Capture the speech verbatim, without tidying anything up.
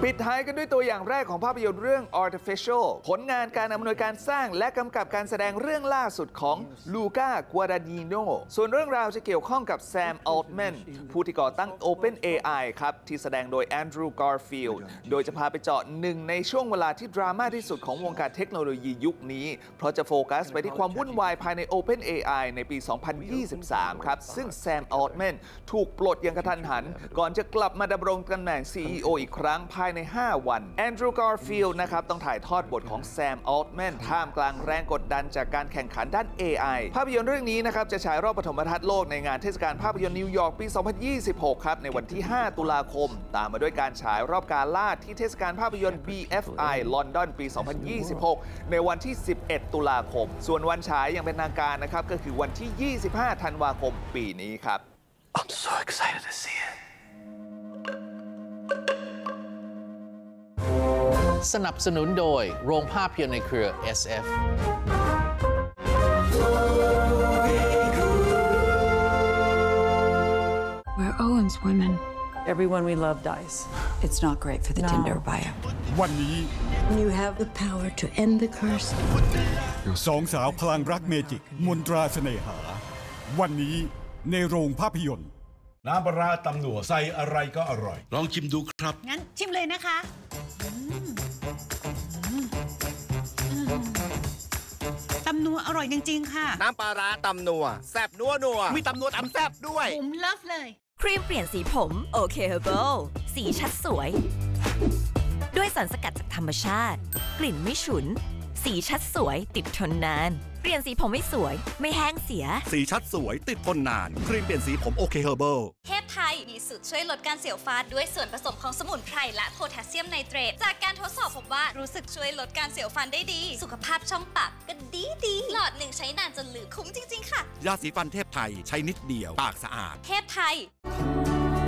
ปิดท้ายกันด้วยตัวอย่างแรกของภาพยนตร์เรื่อง Artificial ผลงานการอำนวยการสร้างและกำกับการแสดงเรื่องล่าสุดของลูก้า กัวดาดิโนส่วนเรื่องราวจะเกี่ยวข้องกับแซม อัลต์แมนผู้ที่ก่อตั้ง Open เอ ไอ ครับที่แสดงโดยแอนดรูว์ การ์ฟิลด์โดยจะพาไปเจาะหนึ่งในช่วงเวลาที่ดราม่าที่สุดของวงการเทคโนโลยียุคนี้เพราะจะโฟกัสไปที่ความวุ่นวายภายใน Open เอ ไอ ในปี สองพันยี่สิบสาม ครับซึ่งแซม อัลต์แมนถูกปลดอย่างกระทันหันก่อนจะกลับมาดำรงตำแหน่ง ซี อี โอ อีกครั้งภายใน ห้า วันแอนดรูว์ การ์ฟิลด์นะครับต้องถ่ายทอดบทของแซม อัลต์แมนท่ามกลางแรงกดดันจากการแข่งขันด้าน เอ ไอ ภาพยนตร์เรื่องนี้นะครับจะฉายรอบปฐมทัศน์โลกในงานเทศกาลภาพยนตร์นิวยอร์กปี สองพันยี่สิบหก ครับในวันที่ ห้า ตุลาคมตามมาด้วยการฉายรอบกาล่าที่เทศกาลภาพยนตร์ บี เอฟ ไอ ลอนดอนปี สองพันยี่สิบหก ในวันที่ สิบเอ็ด ตุลาคมส่วนวันฉายอย่างเป็นทางการนะครับก็คือวันที่ ยี่สิบห้า ธันวาคมปีนี้ครับ I'm so excited to see it สนับสนุนโดยโรงภาพยนตร์ในเครือ เอส เอฟ We're Owen's women. Everyone we love dies. It's not great for the No. Tinder bio. วันนี้ You have the power to end the curse. สองสาวพลังรักเมจิกมนตราเสน่หาวันนี้ในโรงภาพยนตร์น้ำปลาร้าตำหนัวใส่อะไรก็อร่อยลองชิมดูครับงั้นชิมเลยนะคะตำนัวอร่อยจริงๆค่ะน้ำปลาร้าตำนัวแซ่บนัวนัวมีตำนัวตำแซ่บด้วยผมเลิฟเลยครีมเปลี่ยนสีผมโอเคเฮอร์เบิลสีชัดสวยด้วยสารสกัดจากธรรมชาติกลิ่นไม่ฉุนสีชัดสวยติดทนนานเปลี่ยนสีผมไม่สวยไม่แห้งเสียสีชัดสวยติดทนนานครีมเปลี่ยนสีผมโอเคเฮอร์เบิลเทพไทยมีสูตรช่วยลดการเสียวฟันด้วยส่วนผสมของสมุนไพรและโพแทสเซียมไนเตรตจากการทดสอบพบว่ารู้สึกช่วยลดการเสียวฟันได้ดีสุขภาพช่องปากก็ดีดีหลอดหนึ่งใช้นานจนเหลือคุ้มจริงๆค่ะยาสีฟันเทพไทยใช้นิดเดียวปากสะอาดเทพไทย